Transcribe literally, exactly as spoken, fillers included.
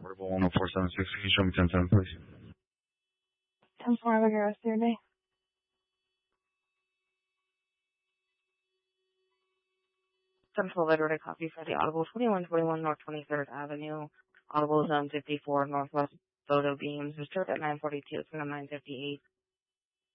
Affordable one oh four seven six. Can you show me ten seven, please? ten four, have a good rest of your day. Central Literary Copy for the Audible, twenty-one twenty-one North twenty-third Avenue, Audible Zone fifty-four, Northwest Photo Beams, reserved at nine forty-two from nine fifty-eight.